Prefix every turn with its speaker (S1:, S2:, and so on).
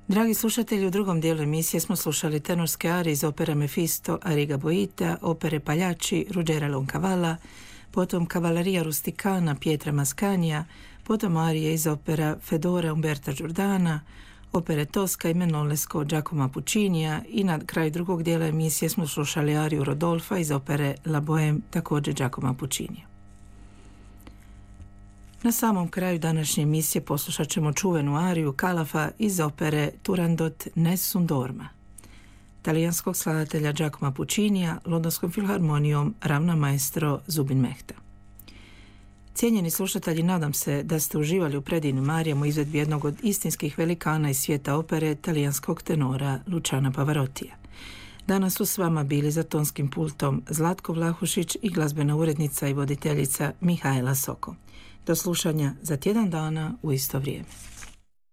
S1: Dragi slušatelji, u drugom dijelu emisije smo slušali tenorske arije iz opere Mefisto Arrigo Boita, opere Pagliacci Ruggero Leoncavala, potom Cavalleria Rusticana Pietra Mascagnia, potom arije iz opera Fedora Umberta Giordana, opere Tosca i Menolesco Giacomo Puccinija i na kraju drugog dijela emisije smo slušali ariju Rodolfa iz opere La Bohème također Giacomo Puccinija. Na samom kraju današnje emisije poslušat ćemo čuvenu ariju Calafa iz opere Turandot Nessun Dorma, talijanskog skladatelja Giacomo Puccinija, Londonskom filharmonijom ravna maestro Zubin Mehta. Cijenjeni slušatelji, nadam se da ste uživali u predivnim arijama u izvedbi jednog od istinskih velikana iz svijeta opere, talijanskog tenora Luciana Pavarotija. Danas su s vama bili za tonskim pultom Zlatko Vlahušić i glazbena urednica i voditeljica Mihajla Soko. Do slušanja za tjedan dana u isto vrijeme.